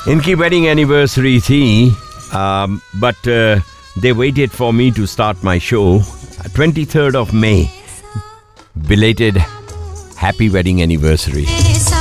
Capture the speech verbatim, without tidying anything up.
इनकी wedding anniversary थी, but they waited for me to start my show. Twenty third of May. Belated happy wedding anniversary.